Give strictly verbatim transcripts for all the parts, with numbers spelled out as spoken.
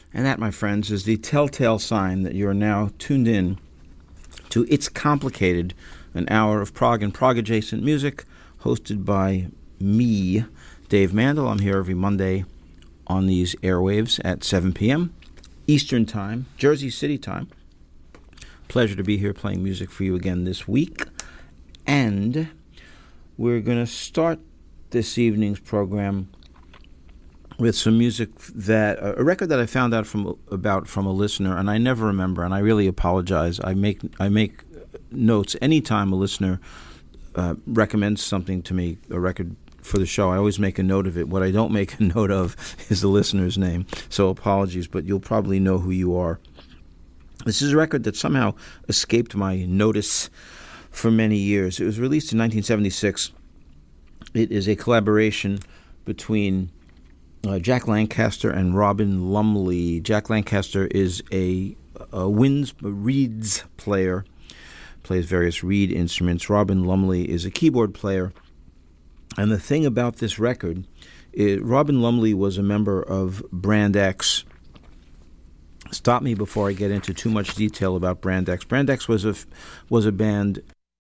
And that, my friends, is the telltale sign that you are now tuned in to It's Complicated, an hour of prog and prog-adjacent music, hosted by me, Dave Mandel. I'm here every Monday on these airwaves at seven p.m. Eastern Time, Jersey City time. Pleasure to be here playing music for you again this week. And we're going to start this evening's program with some music that a record that I found out from about from a listener, and I never remember, and I really apologize. I make I make notes anytime a listener uh, recommends something to me, a record for the show. I always make a note of it. What I don't make a note of is the listener's name. So apologies, but you'll probably know who you are. This is a record that somehow escaped my notice for many years. It was released in nineteen seventy-six. It is a collaboration between Uh, Jack Lancaster and Robin Lumley. Jack Lancaster is a, a winds, a reeds player, plays various reed instruments. Robin Lumley is a keyboard player. And the thing about this record is Robin Lumley was a member of Brand X. Stop me before I get into too much detail about Brand X. Brand X was a, was a band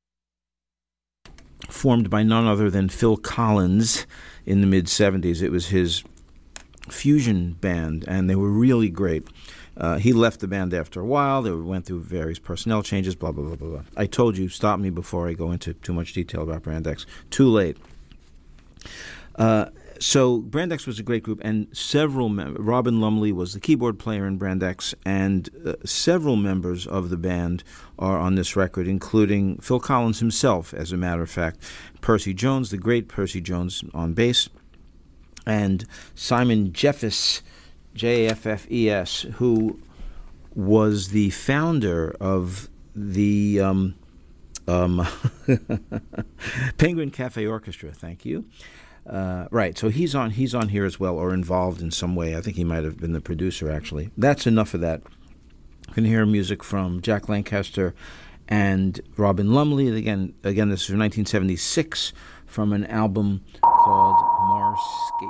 formed by none other than Phil Collins in the mid-seventies. It was his fusion band, and they were really great. Uh, he left the band after a while. They went through various personnel changes, blah, blah, blah, blah, blah. I told you, stop me before I go into too much detail about Brand X. Too late. Uh, so Brand X was a great group, and several mem- Robin Lumley was the keyboard player in Brand X, and uh, several members of the band are on this record, including Phil Collins himself, as a matter of fact. Percy Jones, the great Percy Jones on bass, and Simon Jeffes, J F F E S, who was the founder of the um, um, Penguin Cafe Orchestra. Thank you. Uh, right, so he's on he's on here as well, or involved in some way. I think he might have been the producer, actually. That's enough of that. You can hear music from Jack Lancaster and Robin Lumley. Again, again, this is from nineteen seventy-six, from an album called Marscape.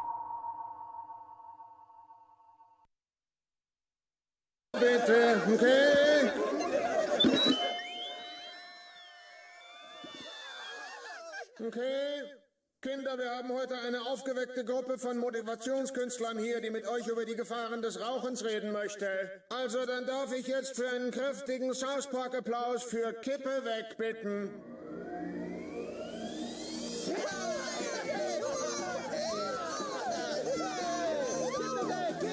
Bitte, okay. Okay. Kinder, wir haben heute eine aufgeweckte Gruppe von Motivationskünstlern hier, die mit euch über die Gefahren des Rauchens reden möchte. Also, dann darf ich jetzt für einen kräftigen South Park Applaus für Kippe weg bitten.